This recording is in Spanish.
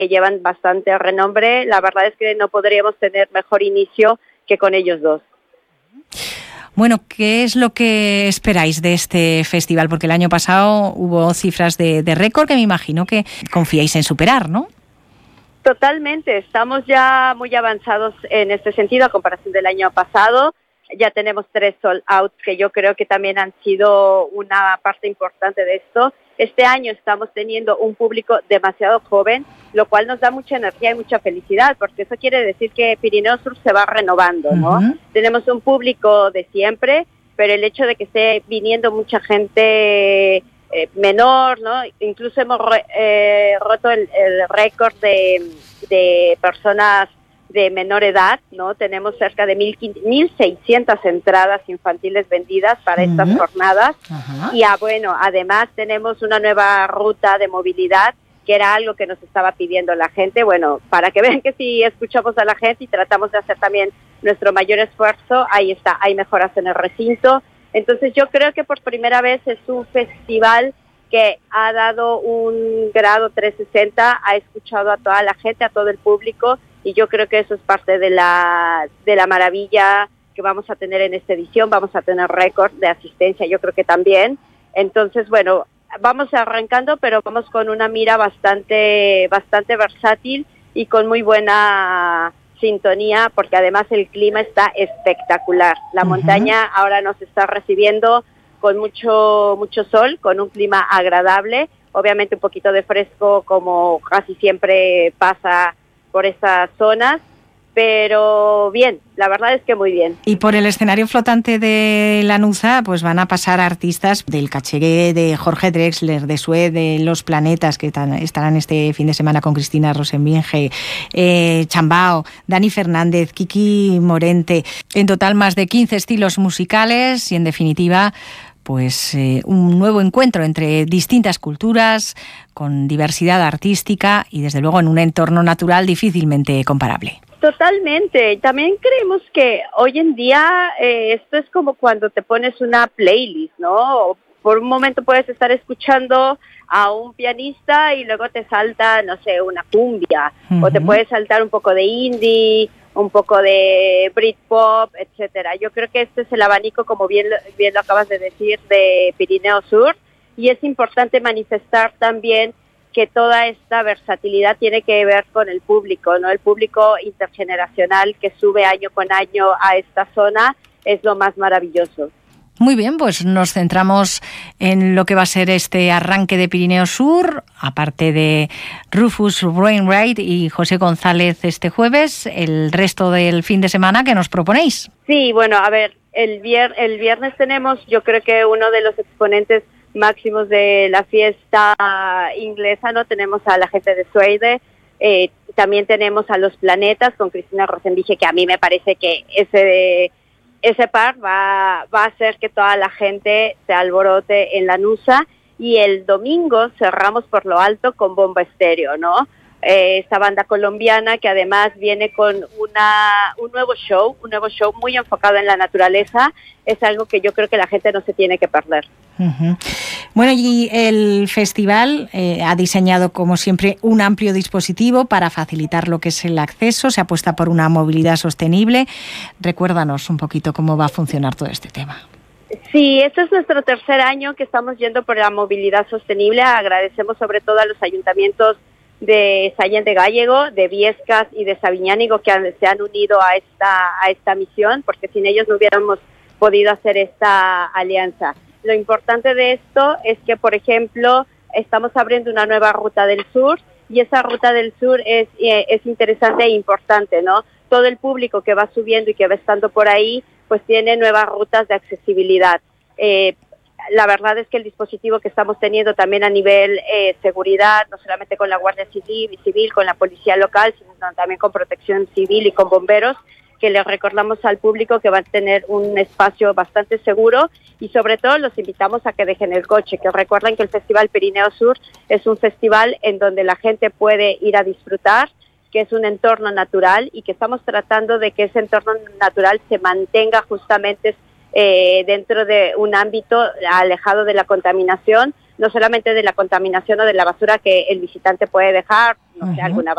que llevan bastante renombre. La verdad es que no podríamos tener mejor inicio que con ellos dos. Bueno, ¿qué es lo que esperáis de este festival? Porque el año pasado hubo cifras de récord que me imagino que confiáis en superar, ¿no? Totalmente, estamos ya muy avanzados en este sentido a comparación del año pasado. Ya tenemos 3 sold out que yo creo que también han sido una parte importante de esto. Este año estamos teniendo un público demasiado joven, lo cual nos da mucha energía y mucha felicidad, porque eso quiere decir que Pirineo Sur se va renovando, ¿no? Uh-huh. Tenemos un público de siempre, pero el hecho de que esté viniendo mucha gente menor, ¿no? Incluso hemos roto el récord de personas de menor edad, ¿no? Tenemos cerca de 1,600 entradas infantiles vendidas para estas jornadas. Uh-huh. Y bueno, además tenemos una nueva ruta de movilidad, que era algo que nos estaba pidiendo la gente, bueno, para que vean que si escuchamos a la gente y tratamos de hacer también nuestro mayor esfuerzo, ahí está, hay mejoras en el recinto. Entonces yo creo que por primera vez es un festival que ha dado un grado 360, ha escuchado a toda la gente, a todo el público, y yo creo que eso es parte de la maravilla que vamos a tener en esta edición. Vamos a tener récord de asistencia, yo creo que también. Entonces, bueno, vamos arrancando, pero vamos con una mira bastante versátil y con muy buena sintonía, porque además el clima está espectacular. La montaña ahora nos está recibiendo con mucho sol, con un clima agradable, obviamente un poquito de fresco como casi siempre pasa por esas zonas, pero bien, la verdad es que muy bien. Y por el escenario flotante de Lanuza, pues van a pasar artistas del caché de Jorge Drexler, de Sue, de Los Planetas, que estarán este fin de semana con Cristina Rosenbinge, Chambao, Dani Fernández, Kiki Morente. En total más de 15 estilos musicales y en definitiva pues un nuevo encuentro entre distintas culturas, con diversidad artística y desde luego en un entorno natural difícilmente comparable. Totalmente. También creemos que hoy en día esto es como cuando te pones una playlist, ¿no? Por un momento puedes estar escuchando a un pianista y luego te salta, no sé, una cumbia, o te puedes saltar un poco de indie, un poco de Britpop, etcétera. Yo creo que este es el abanico, como bien lo acabas de decir, de Pirineo Sur, y es importante manifestar también que toda esta versatilidad tiene que ver con el público, ¿no? El público intergeneracional que sube año con año a esta zona es lo más maravilloso. Muy bien, pues nos centramos en lo que va a ser este arranque de Pirineo Sur, aparte de Rufus Wainwright y José González este jueves, el resto del fin de semana que nos proponéis. Sí, bueno, a ver, el viernes tenemos, yo creo que uno de los exponentes máximos de la fiesta inglesa, ¿no? Tenemos a la gente de Suede, también tenemos a Los Planetas con Cristina Rosenbinge, que a mí me parece que ese par va a hacer que toda la gente se alborote en Lanuza, y el domingo cerramos por lo alto con Bomba Estéreo, ¿no? Esta banda colombiana que además viene con un nuevo show muy enfocado en la naturaleza. Es algo que yo creo que la gente no se tiene que perder. Uh-huh. Bueno, y el festival ha diseñado, como siempre, un amplio dispositivo para facilitar lo que es el acceso. Se apuesta por una movilidad sostenible. Recuérdanos un poquito cómo va a funcionar todo este tema. Sí, este es nuestro tercer año que estamos yendo por la movilidad sostenible. Agradecemos sobre todo a los ayuntamientos de Sallent de Gállego, de Viescas y de Sabiñánigo que se han unido a esta misión, porque sin ellos no hubiéramos podido hacer esta alianza. Lo importante de esto es que, por ejemplo, estamos abriendo una nueva ruta del sur, y esa ruta del sur es interesante e importante, ¿no? Todo el público que va subiendo y que va estando por ahí, pues tiene nuevas rutas de accesibilidad. La verdad es que el dispositivo que estamos teniendo también a nivel seguridad, no solamente con la Guardia Civil, con la Policía Local, sino también con Protección Civil y con bomberos, que les recordamos al público que va a tener un espacio bastante seguro, y sobre todo los invitamos a que dejen el coche, que recuerden que el Festival Pirineo Sur es un festival en donde la gente puede ir a disfrutar, que es un entorno natural, y que estamos tratando de que ese entorno natural se mantenga justamente dentro de un ámbito alejado de la contaminación, no solamente de la contaminación o de la basura que el visitante puede dejar, no sé, alguna